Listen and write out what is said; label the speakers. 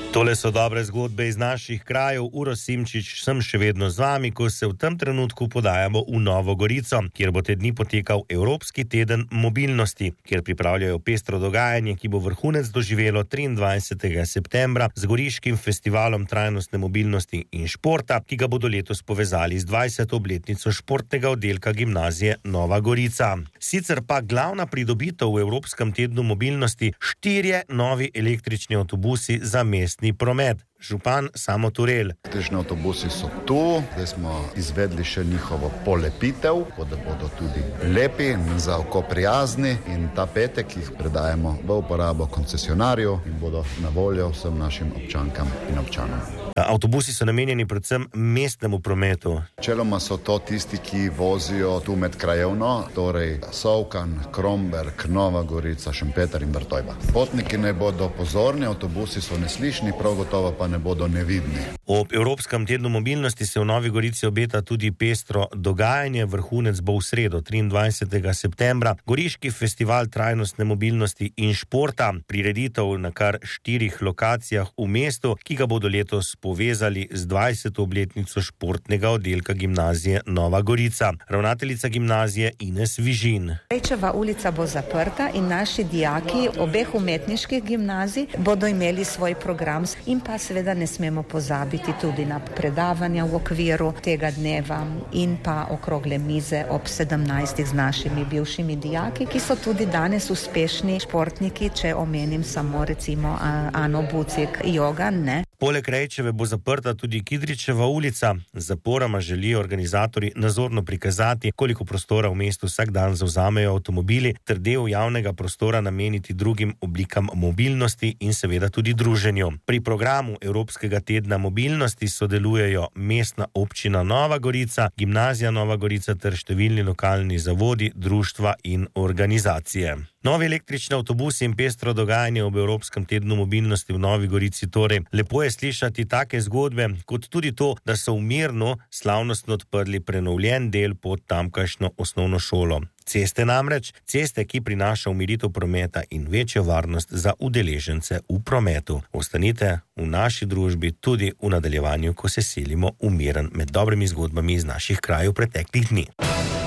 Speaker 1: Tole so dobre zgodbe iz naših krajev. Uroš Simčič, sem še vedno z vami, ko se v tem trenutku podajamo v Novo Gorico, kjer bo te dni potekal Evropski teden mobilnosti, kjer pripravljajo pestro dogajanje, ki bo vrhunec doživelo 23. septembra z goriškim festivalom trajnostne mobilnosti in športa, ki ga bodo letos povezali z 20. obletnico športnega oddelka gimnazije Nova Gorica. Sicer pa glavna pridobitev v Evropskem tednu mobilnosti 4 novi električni avtobusi za mestni promet. Župan Samo Turel.
Speaker 2: Električni avtobusi so tu, zdaj smo izvedli še njihovo polepitev, da bodo tudi lepi in za oko prijazni, in ta petek jih predajemo v uporabo koncesionarju in bodo na voljo vsem našim občankam in občanom.
Speaker 1: Avtobusi so namenjeni predvsem mestnemu prometu.
Speaker 2: Čeloma so to tisti, ki vozijo tu medkrajevno, torej Sovkan, Kromberk, Nova Gorica, Šempeter in Vrtojba. Potniki naj bodo pozorni, avtobusi so neslišni, prav gotovo pa ne bodo nevidni.
Speaker 1: Ob Evropskem tednu mobilnosti se v Novi Gorici obeta tudi pestro dogajanje. Vrhunec bo v sredo, 23. septembra, Goriški festival trajnostne mobilnosti in športa, prireditev na kar 4 lokacijah v mestu, ki ga bodo letos povezali z 20. obletnico športnega oddelka gimnazije Nova Gorica. Ravnateljica gimnazije Ines Vižin.
Speaker 3: Rejčeva ulica bo zaprta in naši dijaki obeh umetniških gimnazij bodo imeli svoj program in pa seveda ne smemo pozabiti tudi na predavanja v okviru tega dneva in pa okrogle mize ob 17. z našimi bivšimi dijaki, ki so tudi danes uspešni športniki, če omenim samo recimo Ano Bucik, Jogan, ne.
Speaker 1: Poleg Rejčeve bo zaprta tudi Kidričeva ulica. Z zaporama želijo organizatorji nazorno prikazati, koliko prostora v mestu vsak dan zavzamejo avtomobili, ter del javnega prostora nameniti drugim oblikam mobilnosti in seveda tudi druženju. Pri programu Evropskega tedna mobilnosti sodelujejo Mestna občina Nova Gorica, Gimnazija Nova Gorica ter številni lokalni zavodi, društva in organizacije. Novi električni avtobusi in pestro dogajanje ob Evropskem tednu mobilnosti v Novi Gorici. Torej, lepo je slišati take zgodbe, kot tudi to, da so v Mirnu slavnostno odprli prenovljen del pod tamkajšnjo osnovno šolo. Ceste namreč, ceste, ki prinaša umiritev prometa in večjo varnost za udeležence v prometu. Ostanite v naši družbi tudi v nadaljevanju, ko se selimo v Miren med dobrimi zgodbami iz naših krajev preteklih dni.